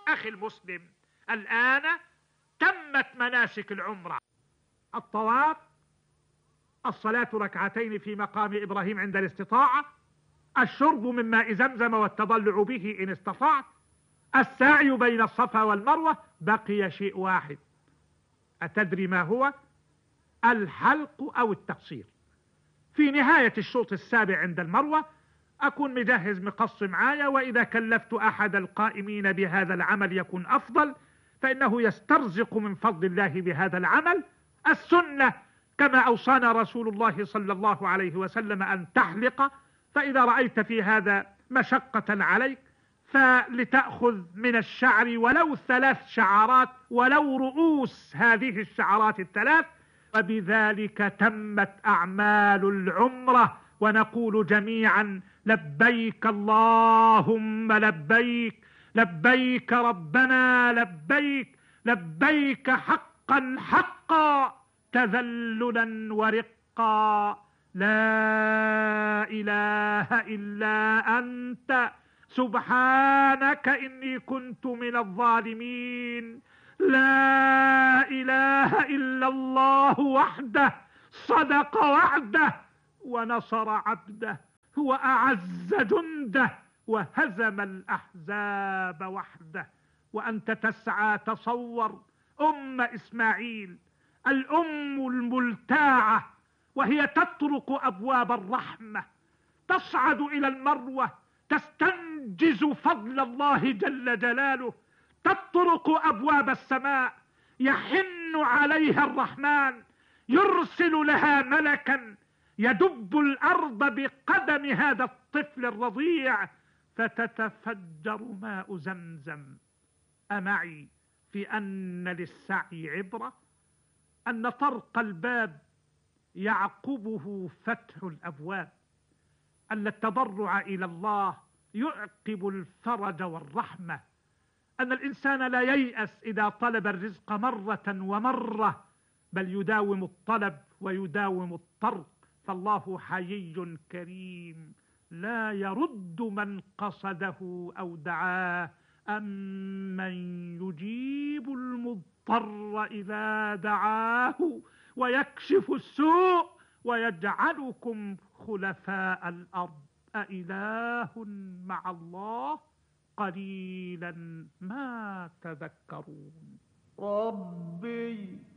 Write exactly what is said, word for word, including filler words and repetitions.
أخي المسلم، الآن تمت مناسك العمرة: الطواف، الصلاة ركعتين في مقام إبراهيم عند الاستطاعة، الشرب من ماء زمزم والتضلع به إن استطعت، السعي بين الصفا والمروة. بقي شيء واحد، أتدري ما هو؟ الحلق أو التقصير. في نهاية الشوط السابع عند المروة أكون مجهز مقص معايا، وإذا كلفت أحد القائمين بهذا العمل يكون أفضل، فإنه يسترزق من فضل الله بهذا العمل. السنة كما أوصانا رسول الله صلى الله عليه وسلم أن تحلق، فإذا رأيت في هذا مشقة عليك فلتأخذ من الشعر ولو ثلاث شعرات، ولو رؤوس هذه الشعرات الثلاث. وبذلك تمت أعمال العمرة، ونقول جميعا: لبيك اللهم لبيك، لبيك ربنا لبيك، لبيك حقا حقا تذللا ورقا، لا إله إلا أنت سبحانك إني كنت من الظالمين. لا إله إلا الله وحده صدق وعده ونصر عبده، هو أعز جنده وهزم الأحزاب وحده. وأنت تسعى، تصور أم إسماعيل، الأم الملتاعة، وهي تطرق أبواب الرحمة، تصعد إلى المروة، تستنجز فضل الله جل جلاله، تطرق أبواب السماء، يحن عليها الرحمن، يرسل لها ملكا يدب الأرض بقدم هذا الطفل الرضيع، فتتفجر ماء زمزم. أمعي في أن للسعي عبرة، أن طرق الباب يعقبه فتح الأبواب، أن التضرع إلى الله يعقب الفرج والرحمة، أن الإنسان لا ييأس إذا طلب الرزق مرة ومرة، بل يداوم الطلب ويداوم الطرق، فالله حيي كريم لا يرد من قصده أو دعاه. أمن يجيب المضطر إذا دعاه ويكشف السوء ويجعلكم خلفاء الأرض أإله مع الله قليلا ما تذكرون. ربي